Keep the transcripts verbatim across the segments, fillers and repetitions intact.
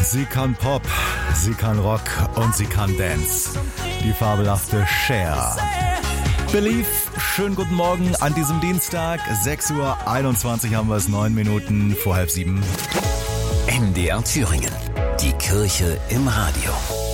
Sie kann Pop, sie kann Rock und sie kann Dance. Die fabelhafte Cher. Believe, schönen guten Morgen an diesem Dienstag. sechs Uhr einundzwanzig haben wir es, neun Minuten vor halb sieben. M D R Thüringen, die Kirche im Radio.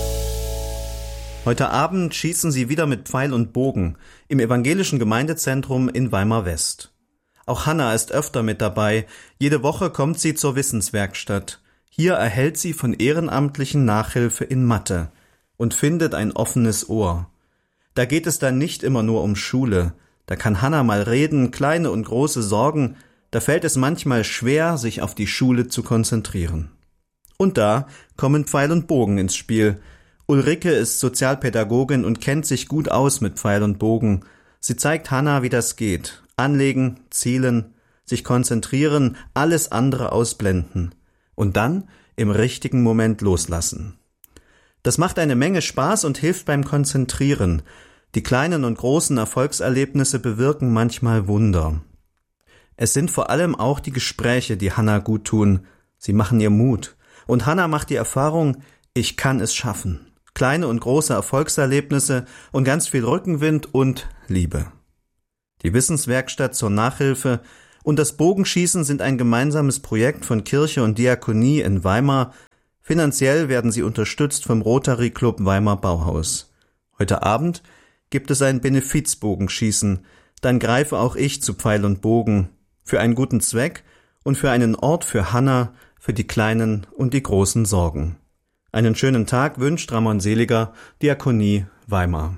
Heute Abend schießen sie wieder mit Pfeil und Bogen im evangelischen Gemeindezentrum in Weimar West. Auch Hanna ist öfter mit dabei. Jede Woche kommt sie zur Wissenswerkstatt. Hier erhält sie von Ehrenamtlichen Nachhilfe in Mathe und findet ein offenes Ohr. Da geht es dann nicht immer nur um Schule. Da kann Hanna mal reden, kleine und große Sorgen. Da fällt es manchmal schwer, sich auf die Schule zu konzentrieren. Und da kommen Pfeil und Bogen ins Spiel. Ulrike ist Sozialpädagogin und kennt sich gut aus mit Pfeil und Bogen. Sie zeigt Hanna, wie das geht. Anlegen, zielen, sich konzentrieren, alles andere ausblenden. Und dann im richtigen Moment loslassen. Das macht eine Menge Spaß und hilft beim Konzentrieren. Die kleinen und großen Erfolgserlebnisse bewirken manchmal Wunder. Es sind vor allem auch die Gespräche, die Hanna gut tun. Sie machen ihr Mut. Und Hanna macht die Erfahrung, ich kann es schaffen. Kleine und große Erfolgserlebnisse und ganz viel Rückenwind und Liebe. Die Wissenswerkstatt zur Nachhilfe und das Bogenschießen sind ein gemeinsames Projekt von Kirche und Diakonie in Weimar. Finanziell werden sie unterstützt vom Rotary Club Weimar Bauhaus. Heute Abend gibt es ein Benefizbogenschießen. Dann greife auch ich zu Pfeil und Bogen. Für einen guten Zweck und für einen Ort für Hanna, für die kleinen und die großen Sorgen. Einen schönen Tag wünscht Ramon Seliger, Diakonie Weimar.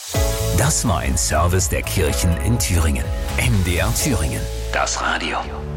Das war ein Service der Kirchen in Thüringen. M D R Thüringen, das Radio.